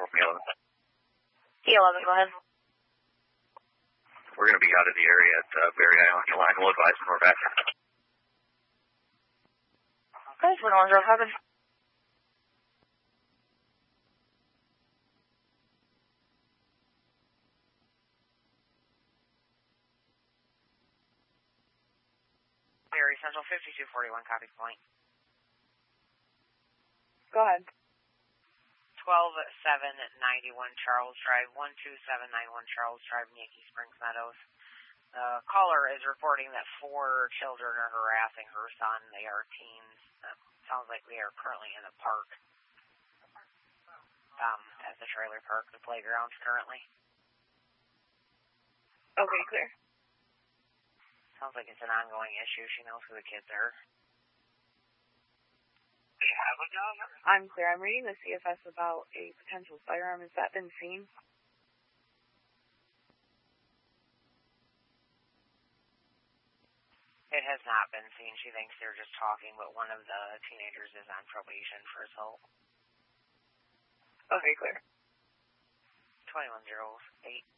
Romeo. E11, go ahead. We're going to be out of the area at Berry Island. Your line will advise when we're back. Okay, 2107. Berry Central 5241, copy point. Go ahead. 12791 Charles Drive, 12791 Charles Drive, Yankee Springs Meadows. The caller is reporting that 4 children are harassing her son. They are teens. Sounds like they are currently in the park. At the trailer park, the playground currently. Okay, clear. Sounds like it's an ongoing issue. She knows who the kids are. I'm clear. I'm reading the CFS about a potential firearm. Has that been seen? It has not been seen. She thinks they're just talking, but one of the teenagers is on probation for assault. Okay, clear. 2108.